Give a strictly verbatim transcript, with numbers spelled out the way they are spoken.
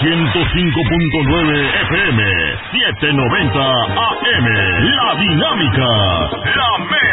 ciento cinco punto nueve F M, setecientos noventa A M. La Dinámica, la